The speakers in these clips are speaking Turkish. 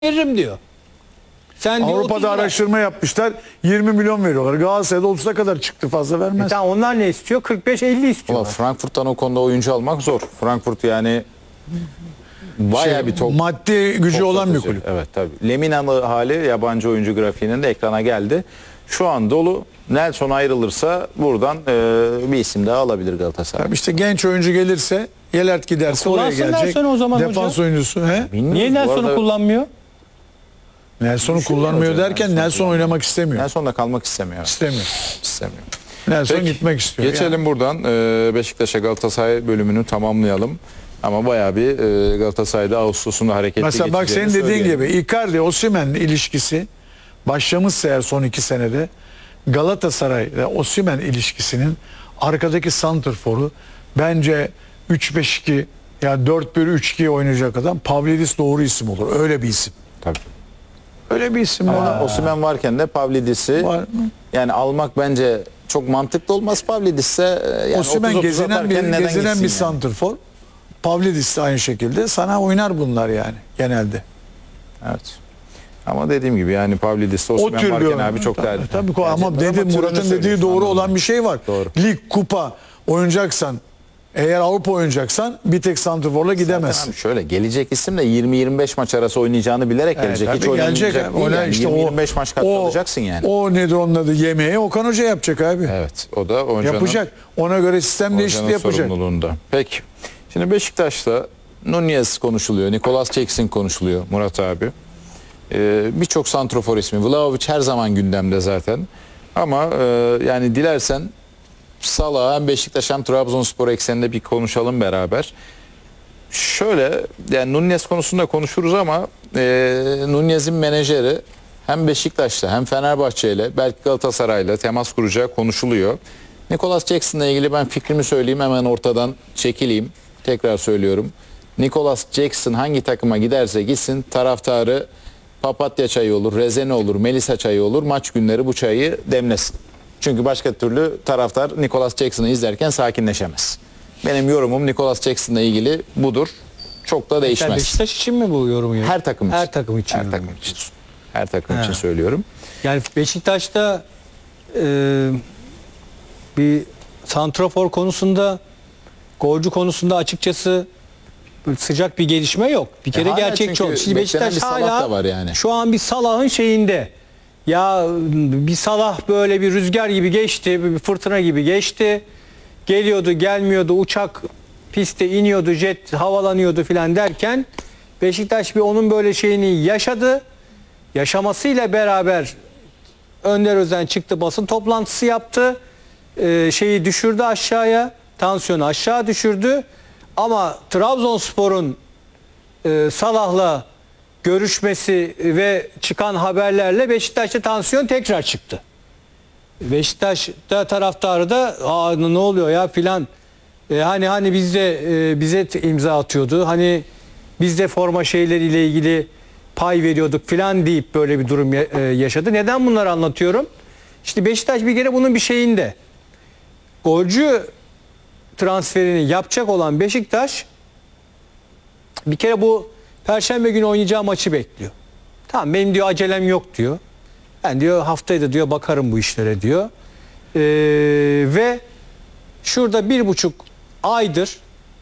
veririm diyor. Sen diyor, Avrupa'da araştırma yapmışlar. 20 milyon veriyorlar. Galatasaray'da 30'a kadar çıktı, fazla vermez. Tamam, onlar ne istiyor? 45-50 istiyorlar. Frankfurt'tan o konuda oyuncu almak zor. Frankfurt yani bayağı bir top. Maddi gücü top olan bir satıcı. kulüp. Evet tabii. Leminalı hali yabancı oyuncu grafiğinin de ekrana geldi. Şu an dolu. Nelson ayrılırsa buradan bir isim daha alabilir Galatasaray. Tabii işte genç oyuncu gelirse, Yelert giderse oraya Kullansın gelecek. Nelson'u o zaman Defans hocam. oyuncusu. He? Bilmiyorum. Niye Bu Nelson'u arada kullanmıyor? Nelson'u Düşünüyor kullanmıyor hocam, derken Nelson Nelson oynamak istemiyor. Nelson da kalmak istemiyor. İstemiyor. İstemiyor. Nelson Peki, gitmek istiyor. Geçelim buradan Beşiktaş'a Galatasaray bölümünü tamamlayalım. Ama bayağı bir Galatasaray'da Ağustos'unda hareketli Mesela bak senin geçeceğini dediğin söyleyelim. gibi Icardi Osimhen ilişkisi başlamışsa eğer son 2 senede Galatasaray ve Osimhen ilişkisinin arkadaki santrforu bence 3-5-2 ya 4-1-3-2 oynayacak adam Pavlidis doğru isim olur. Öyle bir isim. Tabii. Öyle bir isim. Ama Osimhen varken de Pavlidis'i Var. yani almak bence çok mantıklı olmaz. Pavlidis'e yani Osimhen 30-30 gezinen atarken bir neden gezinen gitsin bir yani? santrfor. Pavlidis de aynı şekilde sana oynar bunlar yani genelde. Evet. Ama dediğim gibi yani Pavlidis'te O Osimhen tür bir varken oyun. abi çok Tabii, değerli. tabii ama dedi Murat'ın dediği doğru olan bir şey var. Doğru. Lig, kupa oynayacaksan eğer Avrupa oynayacaksan bir tek santrforla gidemezsin. Abi şöyle gelecek isim de 20-25 maç arası oynayacağını bilerek gelecek. Hiç oynamayacak değil Ona yani. işte 20-25 maç katılacaksın yani. O nedir onun adı yemeği Okan Hoca yapacak abi. Evet. O da Onca'nın, Yapacak. Ona göre sistem değişikliği Onca'nın yapacak. sorumluluğunda. Peki. Şimdi Beşiktaş'ta Nunez konuşuluyor. Nicolas Jackson konuşuluyor Murat abi. Birçok santrofor ismi. Vlahovic her zaman gündemde zaten. Ama yani dilersen Salah hem Beşiktaş hem Trabzonspor ekseninde bir konuşalım beraber. Şöyle yani Nunez konusunda konuşuruz ama Nunez'in menajeri hem Beşiktaş'ta hem Fenerbahçe'yle belki Galatasaray'la temas kuracağı konuşuluyor. Nicolas Jackson'la ilgili ben fikrimi söyleyeyim, hemen ortadan çekileyim. Tekrar söylüyorum. Nicolas Jackson hangi takıma giderse gitsin taraftarı papatya çayı olur, rezene olur, melisa çayı olur. Maç günleri bu çayı demlesin. Çünkü başka türlü taraftar Nicolas Jackson'ı izlerken sakinleşemez. Benim yorumum Nicolas Jackson'la ilgili budur. Çok da değişmez. Yani Beşiktaş için mi bu yorumu? Yani? Her takım için. Her takım için. Her takım için. Her takım için söylüyorum. Yani Beşiktaş'ta bir santrafor konusunda, golcü konusunda açıkçası sıcak bir gelişme yok. Bir kere hala gerçekçi çünkü oldu. Şimdi beklenen Beşiktaş bir Salah hala da var yani. şu an bir Salah'ın şeyinde. Ya bir Salah böyle bir rüzgar gibi geçti, bir fırtına gibi geçti. Geliyordu, gelmiyordu, uçak piste iniyordu, jet havalanıyordu filan derken Beşiktaş bir onun böyle şeyini yaşadı. Yaşamasıyla beraber Önder Özen çıktı, basın toplantısı yaptı. Şeyi düşürdü aşağıya, tansiyonu aşağı düşürdü. Ama Trabzonspor'un Salah'la görüşmesi ve çıkan haberlerle Beşiktaş'ta tansiyon tekrar çıktı. Beşiktaş'ta taraftarı da ne oluyor ya filan, hani bize imza atıyordu, hani biz de forma şeyleriyle ilgili pay veriyorduk filan deyip böyle bir durum yaşadı. Neden bunları anlatıyorum? İşte Beşiktaş bir kere bunun bir şeyinde. Golcü transferini yapacak olan Beşiktaş bir kere bu Perşembe günü oynayacağı maçı bekliyor. Tamam, benim diyor acelem yok diyor. Ben diyor haftaya da diyor bakarım bu işlere diyor. Ve şurada 1,5 aydır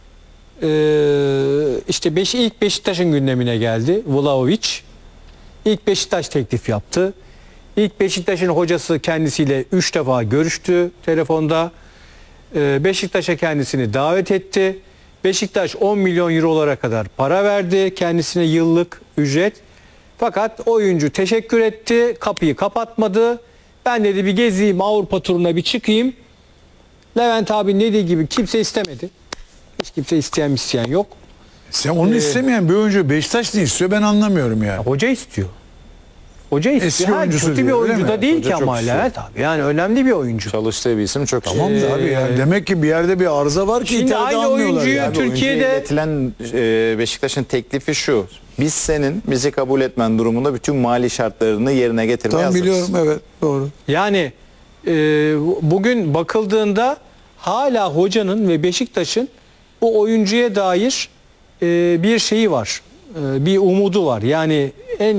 işte ilk Beşiktaş'ın gündemine geldi Vlahovic. İlk Beşiktaş teklif yaptı. İlk Beşiktaş'ın hocası kendisiyle 3 defa görüştü telefonda. Beşiktaş'a kendisini davet etti. Beşiktaş 10 milyon eurolara kadar para verdi kendisine, yıllık ücret. Fakat oyuncu teşekkür etti, kapıyı kapatmadı. Ben dedi bir gezeyim, Avrupa turuna bir çıkayım. Levent abi dediği gibi kimse istemedi. Hiç kimse isteyen yok. Sen onu istemeyen bir oyuncu Beşiktaş ne istiyor ben anlamıyorum ya. Hoca istiyor. Hoca istiyor. Eski oyuncusu kötü bir diyor, öyle oyuncu mi? da değil Hoca ki çok ama istiyor. Levent abi. Yani önemli bir oyuncu. Çalıştığı bir isim çok Tamam da abi ya demek ki bir yerde bir arıza var ki Şimdi İtalya'da aynı almıyorlar oyuncuyu ya. Türkiye'de- iletilen Beşiktaş'ın teklifi şu. Biz senin bizi kabul etmen durumunda bütün mali şartlarını yerine getirmeye Tamam hazırız. biliyorum, evet, doğru. Yani bugün bakıldığında hala hocanın ve Beşiktaş'ın bu oyuncuya dair bir şeyi var. bir umudu var. Yani en